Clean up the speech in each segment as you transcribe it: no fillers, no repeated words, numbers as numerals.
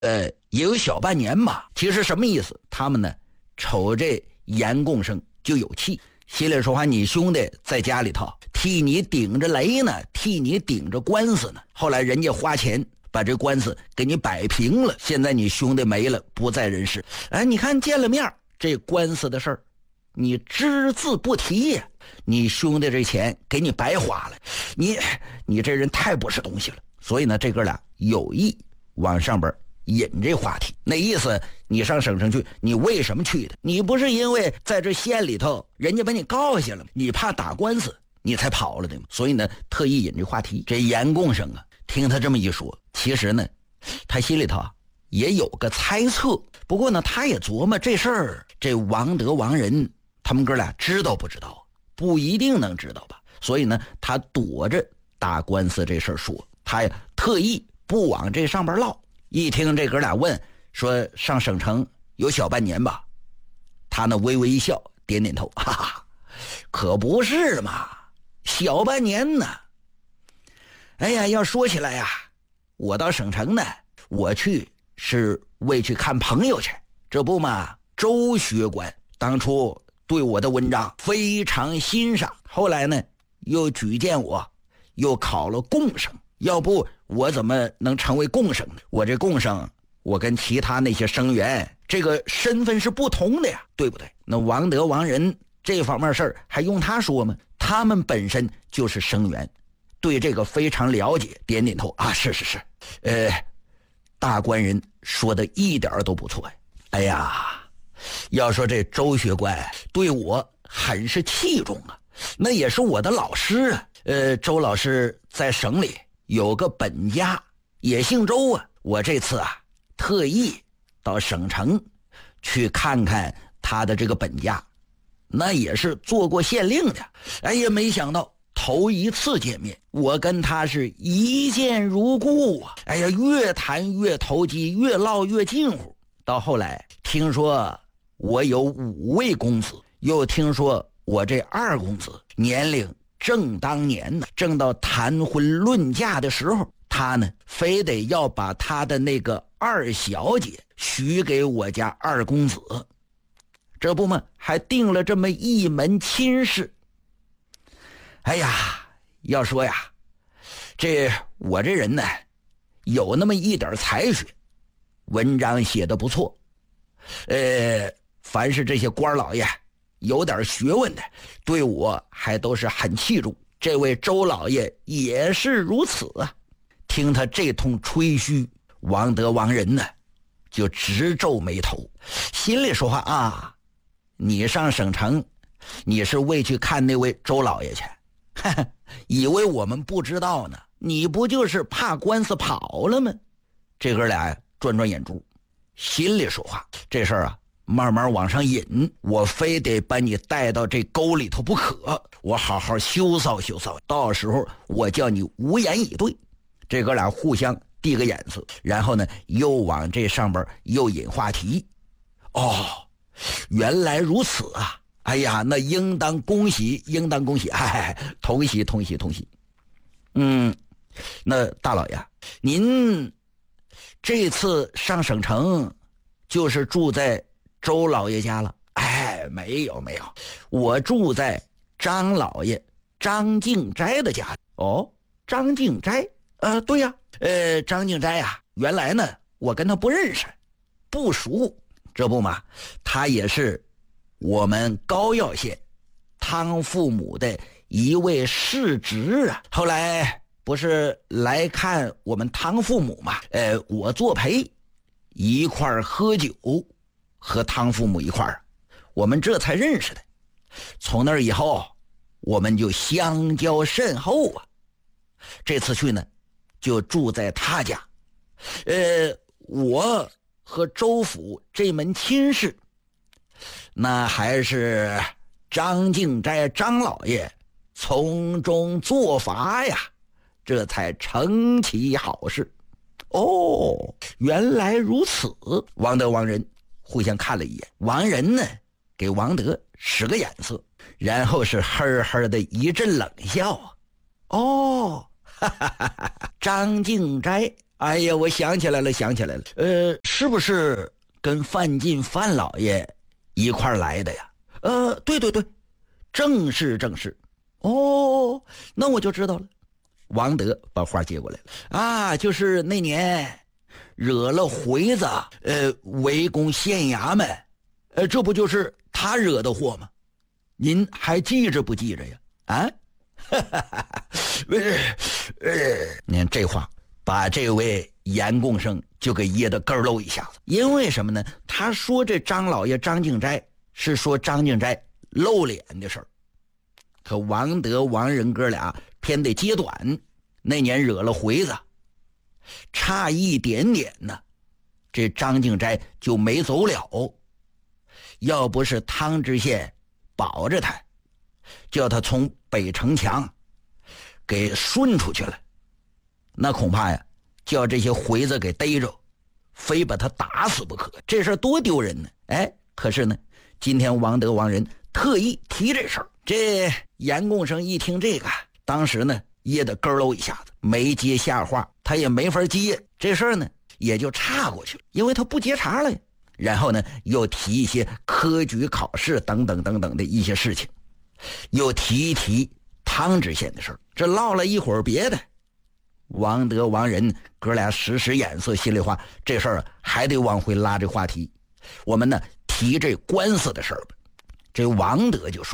也有小半年吧。其实什么意思？他们呢瞅这严贡生就有气，心里说话，你兄弟在家里头替你顶着雷呢，替你顶着官司呢，后来人家花钱把这官司给你摆平了，现在你兄弟没了，不在人世。你看见了面，这官司的事儿你只字不提呀，你兄弟这钱给你白花了，你这人太不是东西了。所以呢，这哥俩有意往上边引这话题，那意思你上省城去，你为什么去的？你不是因为在这县里头人家把你告下了吗？你怕打官司你才跑了的吗？所以呢，特意引这话题。这严贡生啊，听他这么一说，其实呢他心里头也有个猜测，不过呢他也琢磨这事儿，这王德王仁他们哥俩知道不知道？不一定能知道吧。所以呢他躲着打官司这事儿说，他呀特意不往这上边唠。一听这哥俩问说上省城有小半年吧，他呢微微一笑，点点头，哈哈，可不是嘛，小半年呢。哎呀，要说起来呀，我到省城呢，我去是为去看朋友去。这不嘛，周学官当初对我的文章非常欣赏，后来呢又举荐我，又考了贡生。要不我怎么能成为贡生呢？我这贡生，我跟其他那些生员这个身份是不同的呀，对不对？那王德王仁这方面事儿还用他说吗？他们本身就是生员，对这个非常了解，点点头啊，是，大官人说的一点都不错呀。哎呀，要说这周学官对我很是器重啊，那也是我的老师啊。周老师在省里有个本家也姓周啊，我这次特意到省城去看看他的这个本家，那也是做过县令的。哎呀，没想到头一次见面，我跟他是一见如故啊！哎呀，越谈越投机，越唠越近乎。到后来听说我有5位公子，又听说我这2公子年龄正当年呢，正到谈婚论嫁的时候，他呢非得要把他的那个2小姐许给我家2公子，这不嘛还定了这么一门亲事。哎呀，要说呀，我这人呢有那么一点才学，文章写得不错，凡是这些官老爷有点学问的，对我还都是很器重。这位周老爷也是如此啊。听他这通吹嘘，王德王仁呢就直皱眉头，心里说话啊，你上省城你是为去看那位周老爷去，以为我们不知道呢？你不就是怕官司跑了吗？这哥俩转转眼珠，心里说话，这事儿慢慢往上引，我非得把你带到这沟里头不可，我好好羞臊羞臊，到时候我叫你无言以对。这哥俩互相递个眼色，然后呢又往这上边又引话题。哦，原来如此啊！哎呀，那应当恭喜，应当恭喜！同喜同喜同喜。那大老爷，您这次上省城就是住在周老爷家了？没有，我住在张老爷张敬斋的家。哦，张敬斋，对呀，张敬斋原来呢我跟他不认识，不熟，这不嘛，他也是我们高要县汤父母的一位世侄啊。后来不是来看我们汤父母嘛，我作陪一块儿喝酒，和汤父母一块儿，我们这才认识的。从那以后我们就相交甚厚啊。这次去呢就住在他家，我和周府这门亲事，那还是张敬斋张老爷从中作法呀，这才成其好事。哦，原来如此。王德王仁互相看了一眼，王仁呢给王德使个眼色，然后是呵呵的一阵冷笑啊。哦，哈哈哈哈，张敬斋哎呀，我想起来了，是不是跟范进范老爷一块来的呀？对，正是。哦，那我就知道了。王德把话接过来了啊，就是那年惹了回子，围攻县衙门，这不就是他惹的祸吗？您还记着不记着呀？啊，你看这话把这位严共生就给噎得咯喽一下子。因为什么呢？他说这张老爷张敬斋是说张敬斋露脸的事儿，可王德王仁哥俩偏得揭短，那年惹了回子，差一点点呢，这张敬斋就没走了。要不是汤知县保着他，叫他从北城墙给顺出去了，那恐怕呀叫这些回子给逮着，非把他打死不可。这事多丢人呢！可是呢，今天王德王仁特意提这事儿，这严共生一听这个，当时呢噎得咯喽一下子，没接下话，他也没法接，这事儿呢也就岔过去了，因为他不接茬了呀。然后呢又提一些科举考试等等的一些事情，又提一提汤知县的事儿，这唠了一会儿别的，王德王仁哥俩使眼色，心里话这事儿还得往回拉这话题。我们呢提这官司的事儿吧。这王德就说：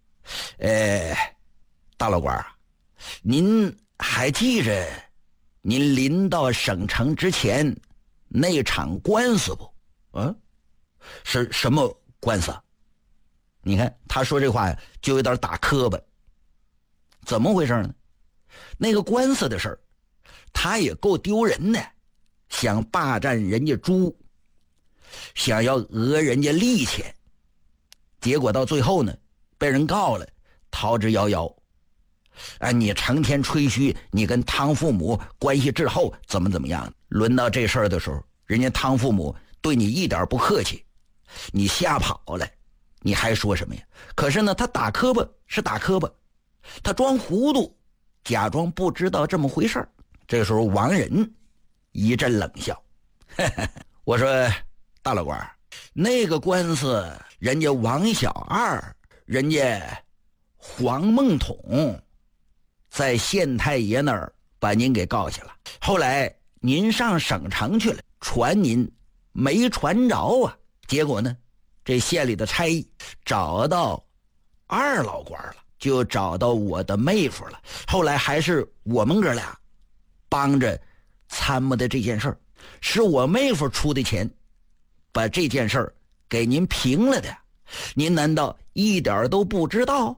大老官啊，您还记着您临到省城之前那场官司不？是什么官司？你看他说这话呀就有点打磕巴。怎么回事呢？那个官司的事儿他也够丢人的，想霸占人家猪，想要讹人家利钱，结果到最后呢被人告了，逃之夭夭。你成天吹嘘你跟汤父母关系至厚，怎么样，轮到这事儿的时候，人家汤父母对你一点不客气，你吓跑了，你还说什么呀？可是呢他打磕巴是打磕巴，他装糊涂，假装不知道这么回事儿。这时候王仁一阵冷笑，我说大老官，那个官司人家王小二，人家黄孟统在县太爷那儿把您给告下了，后来您上省城去了，传您没传着啊。结果呢这县里的差役找到二老官了，就找到我的妹夫了，后来还是我们哥俩帮着参谋的这件事儿，是我妹夫出的钱把这件事儿给您平了的，您难道一点都不知道？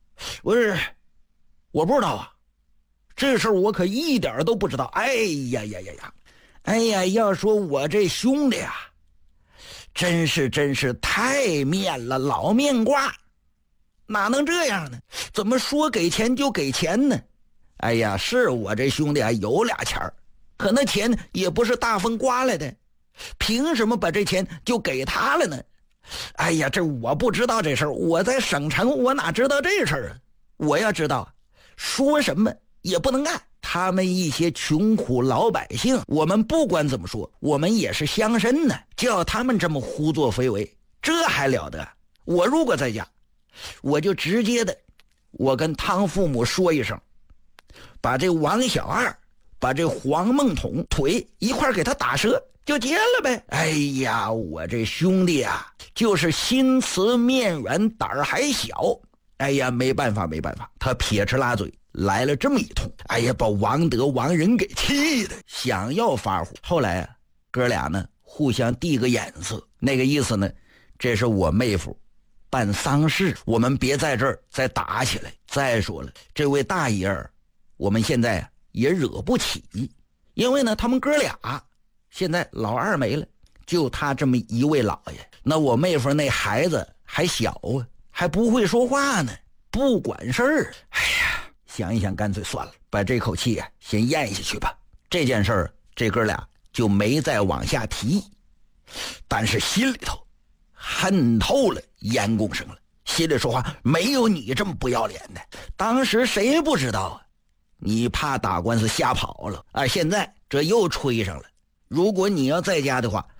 我不知道啊，这事儿我可一点都不知道。哎呀，要说我这兄弟啊，真是太面了，老面瓜，哪能这样呢？怎么说给钱就给钱呢？哎呀，是我这兄弟啊有俩钱儿，可那钱也不是大风刮来的，凭什么把这钱就给他了呢？哎呀，这我不知道这事儿，我在省城我哪知道这事儿啊？我要知道说什么也不能干。他们一些穷苦老百姓，我们不管怎么说，我们也是乡绅呢，叫他们这么胡作非为，这还了得？我如果在家，我就直接的，我跟汤父母说一声，把这王小二，把这黄孟统腿一块给他打折，就结了呗。哎呀，我这兄弟啊，就是心慈面软，胆儿还小。哎呀，没办法，他撇着拉嘴来了这么一通，哎呀，把王德王仁给气的想要发火。后来啊，哥俩呢互相递个眼色，那个意思呢，这是我妹夫办丧事，我们别在这儿再打起来。再说了，这位大爷儿我们现在也惹不起，因为呢他们哥俩现在老二没了，就他这么一位老爷，那我妹夫那孩子还小啊，还不会说话呢，不管事儿。哎呀，想一想干脆算了，把这口气先咽下去吧。这件事儿这哥俩就没再往下提，但是心里头恨透了严共生了，心里说话没有你这么不要脸的，当时谁不知道啊？你怕打官司吓跑了啊？现在这又吹上了。如果你要在家的话，